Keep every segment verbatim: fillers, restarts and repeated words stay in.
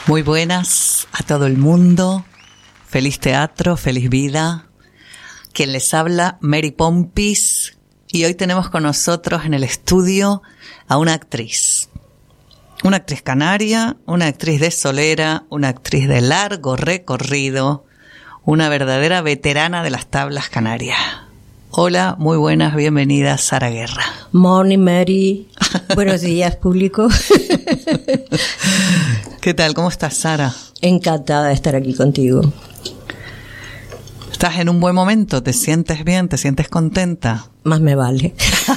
Muy buenas a todo el mundo. Feliz teatro, feliz vida. Quien les habla, Mary Pompis. Y hoy tenemos con nosotros en el estudio a una actriz. Una actriz canaria, una actriz de solera, una actriz de largo recorrido, una verdadera veterana de las tablas canarias. Hola, muy buenas, bienvenida, Sara Guerra. Morning, Mary. Buenos días, público. ¿Qué tal? ¿Cómo estás, Sara? Encantada de estar aquí contigo. ¿Estás en un buen momento? ¿Te sientes bien? ¿Te sientes contenta? Más me vale.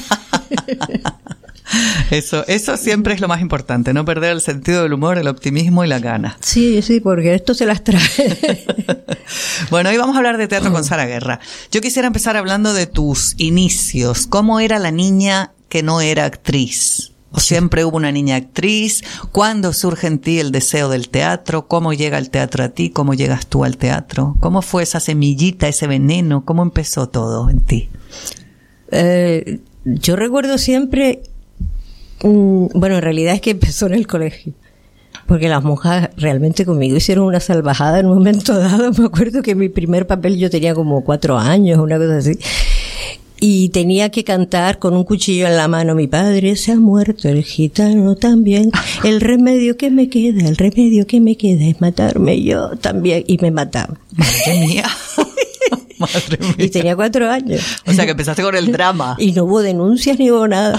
Eso, eso siempre es lo más importante, no perder el sentido del humor, el optimismo y la gana. Sí, sí, porque esto se las trae. Bueno, hoy vamos a hablar de teatro con Sara Guerra. Yo quisiera empezar hablando de tus inicios. ¿Cómo era la niña que no era actriz? ¿O siempre hubo una niña actriz? ¿Cuándo surge en ti el deseo del teatro? ¿Cómo llega el teatro a ti? ¿Cómo llegas tú al teatro? ¿Cómo fue esa semillita, ese veneno? ¿Cómo empezó todo en ti? Eh, yo recuerdo siempre... Bueno, en realidad es que empezó en el colegio, porque las monjas realmente conmigo hicieron una salvajada en un momento dado. Me acuerdo que mi primer papel yo tenía como cuatro años, una cosa así, y tenía que cantar con un cuchillo en la mano: mi padre se ha muerto, el gitano también, el remedio que me queda, el remedio que me queda es matarme yo también, y me mataba. Madre mía. Madre mía. Y tenía cuatro años. O sea que empezaste con el drama. Y no hubo denuncias ni hubo nada.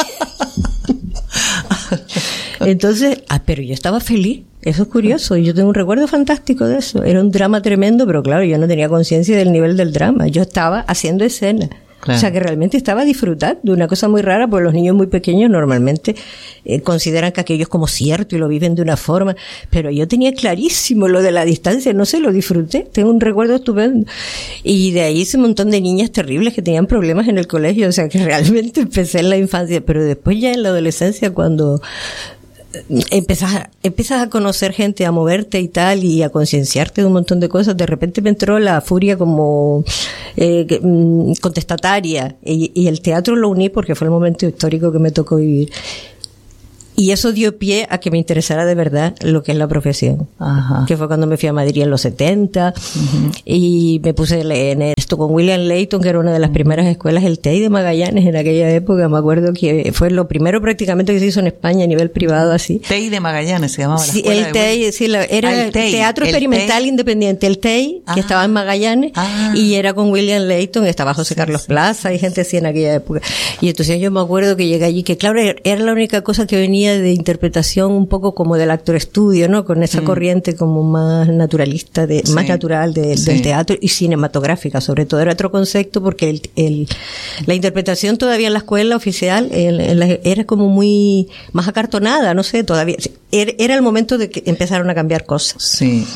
Entonces, ah, pero yo estaba feliz. Eso es curioso. Yo tengo un recuerdo fantástico de eso. Era un drama tremendo, pero claro, yo no tenía conciencia del nivel del drama. Yo estaba haciendo escena. Claro. O sea, que realmente estaba disfrutando de una cosa muy rara, porque los niños muy pequeños normalmente eh, consideran que aquello es como cierto y lo viven de una forma, pero yo tenía clarísimo lo de la distancia, no sé, lo disfruté, tengo un recuerdo estupendo. Y de ahí hice un montón de niñas terribles que tenían problemas en el colegio, o sea, que realmente empecé en la infancia, pero después ya en la adolescencia, cuando empiezas, empiezas a conocer gente, a moverte y tal, y a concienciarte de un montón de cosas, de repente me entró la furia como eh, contestataria, y, y el teatro lo uní porque fue el momento histórico que me tocó vivir. Y eso dio pie a que me interesara de verdad lo que es la profesión. Ajá. Que fue cuando me fui a Madrid en los setenta, uh-huh. Y me puse en esto con William Layton, que era una de las primeras escuelas, el T E I de Magallanes en aquella época. Me acuerdo que fue lo primero prácticamente que se hizo en España a nivel privado, así. T E I de Magallanes se llamaba la sí, escuela. El T E I, sí, la, era ah, el T E I, Teatro el Experimental T E I. Independiente, el T E I, ah. que estaba en Magallanes, ah. y era con William Layton, estaba José sí, Carlos sí. Plaza y gente así en aquella época. Y entonces yo me acuerdo que llegué allí, que claro, era la única cosa que venía de interpretación un poco como del actor estudio, ¿no? Con esa mm. corriente como más naturalista, de, sí. más natural de, sí. del teatro y cinematográfica, sobre todo. Era otro concepto porque el, el, la interpretación todavía en la escuela oficial el, el, era como muy más acartonada, no sé, todavía. Era, era el momento de que empezaron a cambiar cosas. Sí.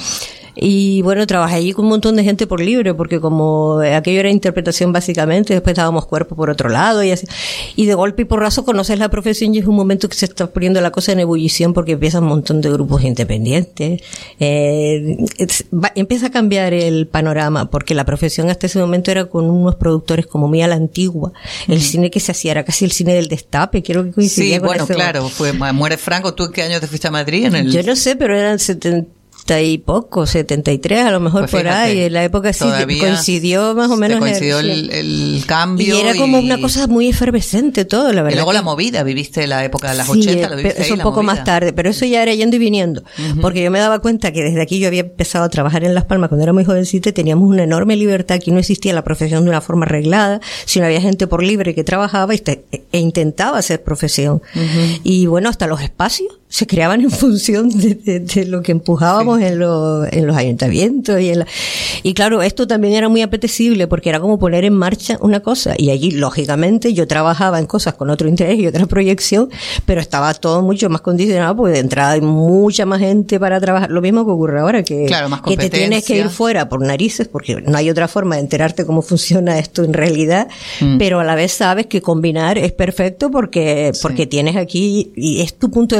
Y bueno, trabajé allí con un montón de gente por libre, porque como aquello era interpretación básicamente, después dábamos cuerpo por otro lado y así. Y de golpe y porrazo conoces la profesión y es un momento que se está poniendo la cosa en ebullición porque empiezan un montón de grupos independientes. Eh, es, va, empieza a cambiar el panorama, porque la profesión hasta ese momento era con unos productores como muy a la antigua. El mm. cine que se hacía era casi el cine del destape, creo que coincidía sí, con bueno, eso. claro, fue Muere Franco. ¿Tú en qué año te fuiste a Madrid? En el... Yo no sé, pero eran setenta y poco, setenta y tres a lo mejor pues por fíjate, ahí, en la época sí coincidió más o menos coincidió el, el, el cambio y era como y... una cosa muy efervescente todo, la verdad. Y luego la movida, viviste la época de las sí, ochenta, lo viviste eso ahí, un poco movida. Más tarde, pero eso ya era yendo y viniendo, uh-huh. porque yo me daba cuenta que desde aquí yo había empezado a trabajar en Las Palmas cuando era muy jovencita y teníamos una enorme libertad, aquí no existía la profesión de una forma arreglada, sino había gente por libre que trabajaba y te, e intentaba hacer profesión, uh-huh. y bueno, hasta los espacios se creaban en función de, de, de lo que empujábamos sí. en, lo, en los ayuntamientos y en la, y claro, esto también era muy apetecible porque era como poner en marcha una cosa y allí lógicamente yo trabajaba en cosas con otro interés y otra proyección, pero estaba todo mucho más condicionado porque de entrada hay mucha más gente para trabajar, lo mismo que ocurre ahora que, claro, más que te tienes que ir fuera por narices porque no hay otra forma de enterarte cómo funciona esto en realidad, mm. pero a la vez sabes que combinar es perfecto porque, sí. porque tienes aquí y es tu punto de partida.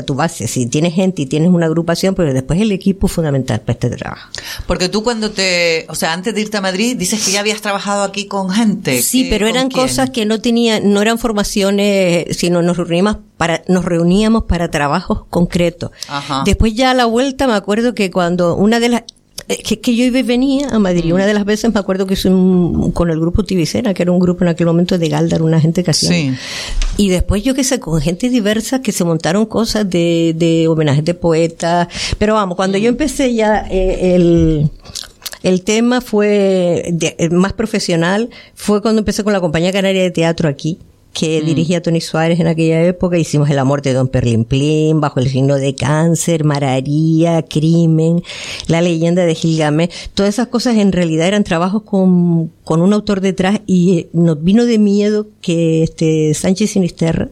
tú vas, si tienes gente y tienes una agrupación, pero después el equipo es fundamental para este trabajo. Porque tú cuando te, o sea, antes de irte a Madrid, dices que ya habías trabajado aquí con gente. Sí, pero eran quién? cosas que no tenían, no eran formaciones, sino nos reuníamos para, nos reuníamos para trabajos concretos. Ajá. Después ya a la vuelta me acuerdo que cuando una de las, Que, que yo iba y venía a Madrid. Mm. Una de las veces me acuerdo que hice un, con el grupo Tibicera, que era un grupo en aquel momento de Galdar, una gente que hacía. Sí. Y después yo qué sé, con gente diversa que se montaron cosas de, de homenajes de poetas. Pero vamos, cuando mm. yo empecé ya eh, el... El tema fue de, más profesional, fue cuando empecé con la Compañía Canaria de Teatro aquí, que mm. dirigía Tony Suárez en aquella época. Hicimos El amor de Don Perlimplín, Bajo el signo de cáncer, Mararía, Crimen, La leyenda de Gilgamesh. Todas esas cosas en realidad eran trabajos con, con un autor detrás, y nos vino de miedo que este Sánchez Sinisterra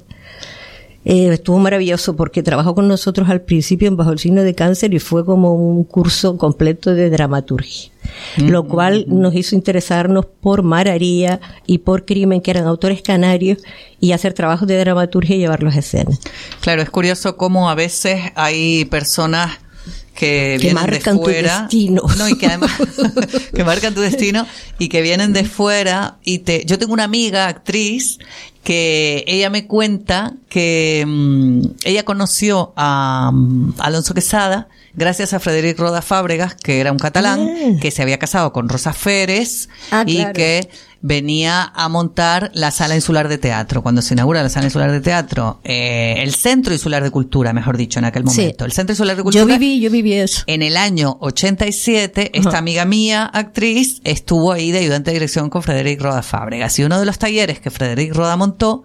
Eh, estuvo maravilloso porque trabajó con nosotros al principio en Bajo el signo de cáncer y fue como un curso completo de dramaturgia, mm-hmm. lo cual nos hizo interesarnos por Mararía y por Crimen, que eran autores canarios, y hacer trabajos de dramaturgia y llevarlos a escena. Claro, es curioso cómo a veces hay personas que, que vienen marcan de fuera, tu destino. No, y que además que marcan tu destino y que vienen de fuera. Y te, yo tengo una amiga actriz que ella me cuenta que um, ella conoció a um, Alonso Quesada gracias a Frederic Roda Fábregas, que era un catalán ah. que se había casado con Rosa Férez ah, y claro. que venía a montar la Sala Insular de Teatro. Cuando se inaugura la Sala Insular de Teatro, eh, el Centro Insular de Cultura, mejor dicho, en aquel momento. Sí. El Centro Insular de Cultura. Yo viví, yo viví eso. En el año ochenta y siete, uh-huh. esta amiga mía, actriz, estuvo ahí de ayudante de dirección con Frederic Roda Fábregas. Y uno de los talleres que Frederic Roda montó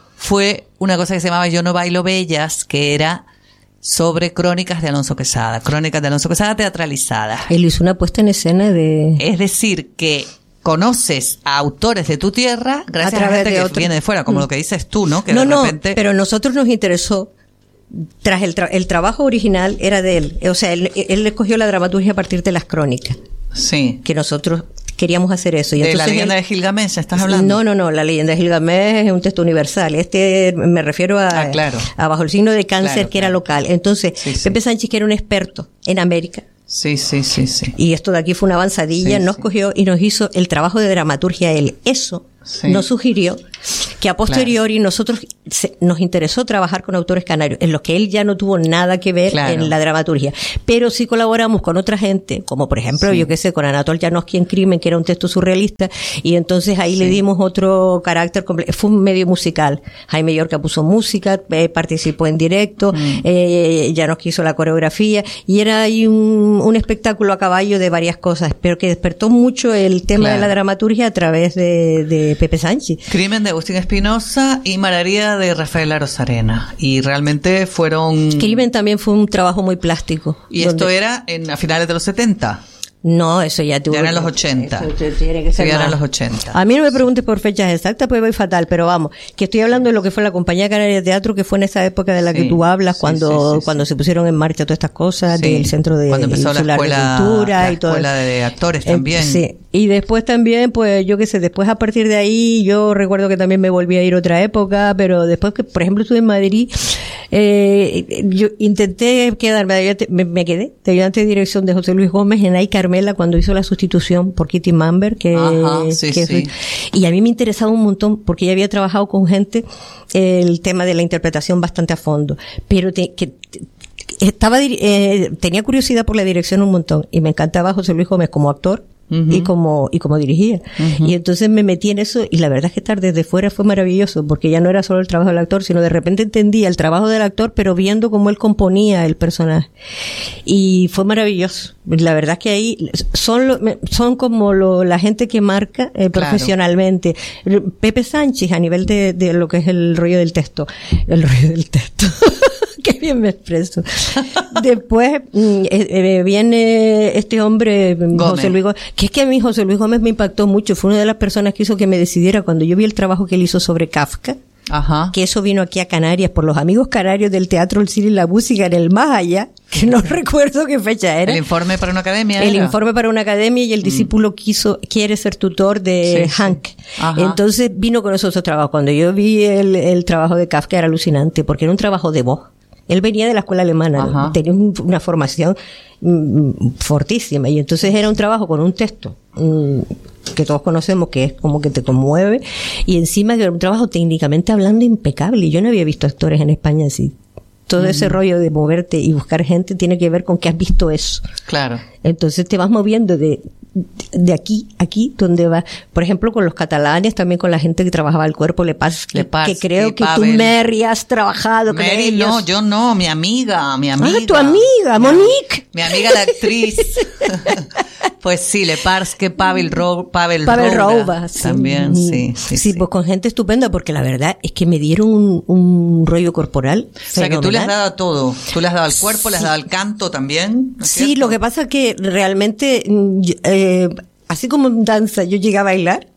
fue una cosa que se llamaba Yo no bailo bellas, que era sobre crónicas de Alonso Quesada. Crónicas de Alonso Quesada teatralizadas. Él hizo una puesta en escena de... Es decir, que conoces a autores de tu tierra gracias a, a gente que otro. viene de fuera, como mm. lo que dices tú, ¿no? Que no, de repente... no, pero a nosotros nos interesó, tras el, tra- el trabajo original era de él, o sea, él, él escogió la dramaturgia a partir de las crónicas. Sí. Que nosotros queríamos hacer eso. Y ¿De entonces la leyenda él, de Gilgamesh estás hablando? No, no, no, la leyenda de Gilgamesh es un texto universal. Este, me refiero a, ah, claro. a Bajo el signo de cáncer, claro, que claro. era local. Entonces, sí, sí. Pepe Sánchez, que era un experto en América. Sí, sí, sí, sí. Y esto de aquí fue una avanzadilla, sí, nos sí. cogió y nos hizo el trabajo de dramaturgia él. Eso sí. nos sugirió que a posteriori claro. nosotros se, nos interesó trabajar con autores canarios, en los que él ya no tuvo nada que ver claro. en la dramaturgia, pero sí colaboramos con otra gente, como por ejemplo, sí. yo qué sé, con Anatol Janowski en Crimen, que era un texto surrealista, y entonces ahí sí. le dimos otro carácter completo. Fue un medio musical. Jaime Yorca puso música, eh, participó en directo, mm. eh, Janowski hizo la coreografía, y era ahí un, un espectáculo a caballo de varias cosas, pero que despertó mucho el tema claro. de la dramaturgia a través de, de Pepe Sánchez. Crimen de Agustín Espinosa y Mararía de Rafael Arozarena. Y realmente fueron... Crimen también fue un trabajo muy plástico. ¿Y donde... esto era en, a finales de los setenta? No, eso ya tuvo... Ya eran los ochenta. Eso tiene que ser ya más. eran los ochenta. A mí no me preguntes por fechas exactas, pues voy fatal, pero vamos, que estoy hablando de lo que fue la Compañía Canaria de Teatro, que fue en esa época de la sí, que tú hablas, sí, cuando sí, sí, cuando sí. se pusieron en marcha todas estas cosas, sí. del Centro de cuando empezó la escuela, de Cultura la y todo. escuela de actores también. Eh, sí. Y después también, pues yo qué sé, después a partir de ahí, yo recuerdo que también me volví a ir otra época, pero después que, por ejemplo, estuve en Madrid, eh, yo intenté quedarme, me, me quedé de ayudante de dirección de José Luis Gómez en Ay Carmela cuando hizo la sustitución por Kitty Mamber, que, Ajá, sí, que sí. y a mí me interesaba un montón porque ella había trabajado con gente el tema de la interpretación bastante a fondo, pero te, que estaba eh, tenía curiosidad por la dirección un montón y me encantaba José Luis Gómez como actor. Uh-huh. y como y como dirigía uh-huh. y entonces me metí en eso y la verdad es que estar desde fuera fue maravilloso porque ya no era solo el trabajo del actor, sino de repente entendía el trabajo del actor pero viendo cómo él componía el personaje y fue maravilloso. La verdad es que ahí son lo, son como lo, la gente que marca eh, profesionalmente. Claro. Pepe Sánchez a nivel de, de lo que es el rollo del texto el rollo del texto qué bien me expreso. Después eh, eh, viene este hombre Gómez. José Luis Gómez, que es que a mí José Luis Gómez me impactó mucho, fue una de las personas que hizo que me decidiera cuando yo vi el trabajo que él hizo sobre Kafka. Ajá. Que eso vino aquí a Canarias por los amigos canarios del teatro, el cine y la música en el más allá, que no recuerdo qué fecha era. El informe para una academia. El era. informe para una academia y el mm. discípulo quiso, quiere ser tutor de sí, Hank. Sí. Entonces vino con nosotros trabajo. Cuando yo vi el, el trabajo de Kafka era alucinante porque era un trabajo de voz. Él venía de la escuela alemana, Ajá. tenía un, una formación mm, fortísima, y entonces era un trabajo con un texto mm, que todos conocemos, que es como que te conmueve, y encima era un trabajo técnicamente hablando impecable, y yo no había visto actores en España así. Todo uh-huh. ese rollo de moverte y buscar gente tiene que ver con que has visto eso. Claro. Entonces te vas moviendo de de aquí, aquí, donde va, por ejemplo, con los catalanes, también con la gente que trabajaba el cuerpo, Le Paz, que, que creo que Pavel. Tú, Mary, has trabajado Mary, con ellos. No, yo no, mi amiga, mi amiga. Ah, tu amiga, Monique. Mi amiga la actriz. Pues sí, Le Paz, que Pavel, Ro, Pavel, Pavel Rouba. Sí. También, sí, sí, sí. Sí, pues con gente estupenda, porque la verdad es que me dieron un, un rollo corporal. O sea, fenomenal. Que tú le has dado a todo. Tú le has dado al cuerpo, sí. le has dado al canto también. ¿No es sí, cierto? Lo que pasa es que realmente, eh, así como en danza, yo llegué a bailar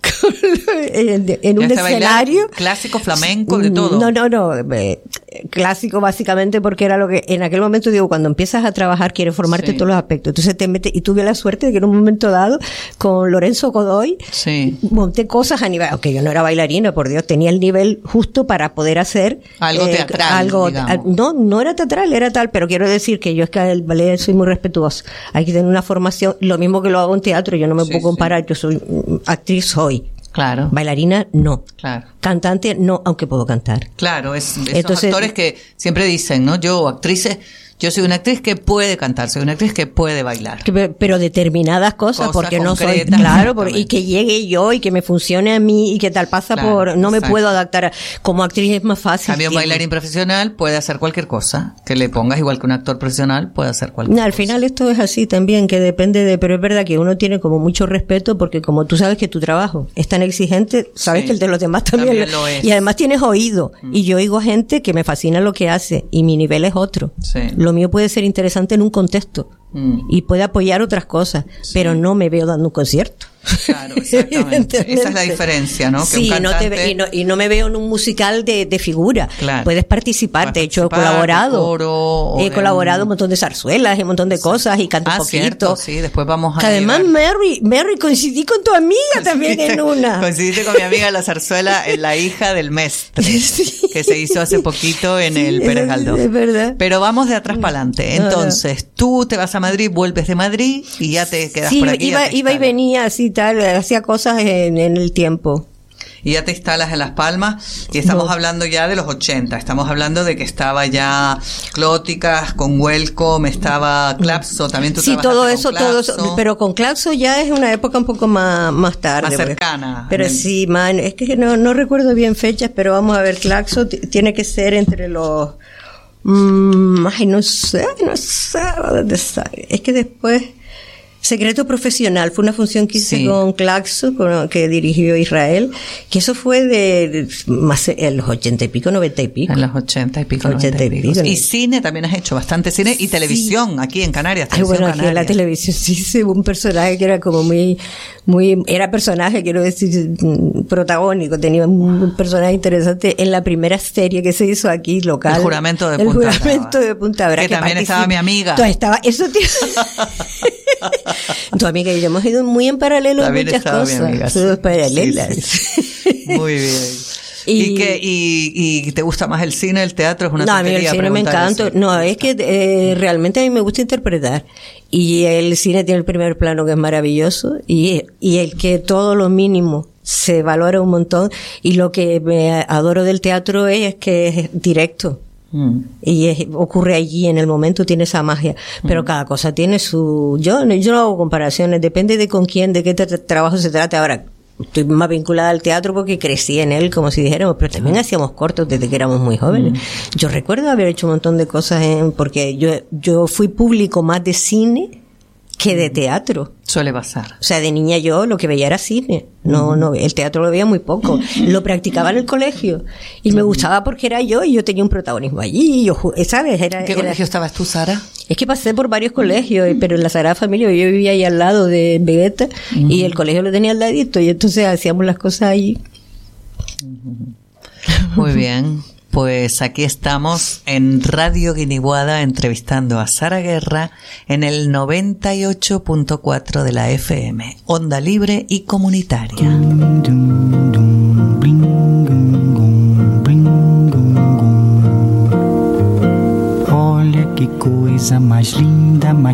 en, en un escenario. Clásico, flamenco, de todo. No, no, no. Eh, clásico básicamente porque era lo que en aquel momento, digo, cuando empiezas a trabajar quieres formarte sí. en todos los aspectos. Entonces te metes, y tuve la suerte de que en un momento dado con Lorenzo Godoy sí. monté cosas a nivel, aunque yo no era bailarina, por Dios, tenía el nivel justo para poder hacer algo eh, teatral, algo, a, no, no era teatral, era tal, pero quiero decir que yo es que al ballet soy muy respetuosa. Hay que tener una formación, lo mismo que lo hago en teatro, yo no me sí, puedo comparar, sí. yo soy actriz, soy. Claro. Bailarina, no. Claro. Cantante, no, aunque puedo cantar. Claro, es esos Entonces, actores que siempre dicen, ¿no? Yo, actrices, yo soy una actriz que puede cantar, soy una actriz que puede bailar. Que, pero determinadas cosas, cosas porque no soy, claro, por, y que llegue yo y que me funcione a mí y que tal pasa claro, por, no exacto. me puedo adaptar a, como actriz es más fácil. Cambio un bailarín profesional puede hacer cualquier cosa, que le pongas igual que un actor profesional puede hacer cualquier no, cosa. Al final esto es así también, que depende de, pero es verdad que uno tiene como mucho respeto porque como tú sabes que tu trabajo es tan exigente, sabes sí, que el de los demás también, también lo es. Y además tienes oído, mm. y yo oigo gente que me fascina lo que hace y mi nivel es otro. Sí. Lo mío puede ser interesante en un contexto mm. y puede apoyar otras cosas, sí. pero no me veo dando un concierto. Claro, exactamente. Esa es la diferencia, ¿no? Que sí, un cantante... no te, y, no, y no me veo en un musical de, de figura. Claro. Puedes participar, Vas de hecho he participar, colaborado. Coro, he colaborado un... un montón de zarzuelas y un montón de cosas y canto ah, un poquito. Cierto, sí, después vamos a que además Mary, Mary coincidí con tu amiga también en una. Coincidiste con mi amiga la zarzuela en La hija del mestre, sí. que se hizo hace poquito en sí, el Pérez Galdós. Es verdad. Pero vamos de atrás para adelante. Entonces, tú te vas a Madrid, vuelves de Madrid y ya te quedas sí, por aquí. Iba, iba y venía así tal, hacía cosas en, en el tiempo. Y ya te instalas en Las Palmas y estamos no. hablando ya de los ochenta, estamos hablando de que estaba ya Clóticas, con Welcome, estaba Clapso, también tú sí, todo eso, con todo eso, pero con Clapso ya es una época un poco más, más tarde. Más cercana. Pero el... sí, man, es que no, no recuerdo bien fechas, pero vamos a ver, Clapso t- tiene que ser entre los... Mmm, ay, no sé, no sé dónde está. Es que después... Secreto Profesional fue una función que hice sí. con Claxo, con, que dirigió Israel, que eso fue de, de más en los ochenta y pico, noventa y pico. En los ochenta y pico, ochenta y pico. Y cine también has hecho bastante cine y televisión, sí. aquí en Canarias. Ay, bueno, aquí en la televisión sí hice un personaje que era como muy, muy, era personaje, quiero decir, protagónico, tenía un personaje interesante en la primera serie que se hizo aquí, local. El Juramento de el Punta Juramento Brava. de Punta Brava. Que, que también estaba mi amiga. Entonces estaba, eso tío. Tu amiga y yo hemos ido muy en paralelo en muchas cosas. Amiga, todos sí. paralelas. Sí, sí. Muy bien. ¿Y, ¿Y, que, y, ¿Y te gusta más el cine, el teatro? Es una no, a mí el cine me encanta. Eso. No, es que eh, realmente a mí me gusta interpretar. Y el cine tiene el primer plano que es maravilloso. Y, y el que todo lo mínimo se valora un montón. Y lo que me adoro del teatro es, es que es directo. Mm. Y es, ocurre allí en el momento, tiene esa magia, pero mm. cada cosa tiene su, yo, yo no hago comparaciones, depende de con quién, de qué tra- trabajo se trate. Ahora estoy más vinculada al teatro porque crecí en él, como si dijéramos, pero también mm. hacíamos cortos desde que éramos muy jóvenes. Mm. Yo recuerdo haber hecho un montón de cosas en, porque yo, yo fui público más de cine que de teatro. Suele pasar. O sea, de niña yo lo que veía era cine. No, no, el teatro lo veía muy poco. Lo practicaba en el colegio. Y me gustaba porque era yo y yo tenía un protagonismo allí. Yo, ¿sabes? Era, ¿En qué era... colegio estabas tú, Sara? Es que pasé por varios colegios, pero en la Sagrada Familia yo vivía ahí al lado de Vegeta uh-huh. y el colegio lo tenía al ladito y entonces hacíamos las cosas allí. Uh-huh. Muy bien. Pues aquí estamos en Radio Guiniguada entrevistando a Sara Guerra en el noventa y ocho punto cuatro de la F M, onda libre y comunitaria. Que coisa mais linda, mais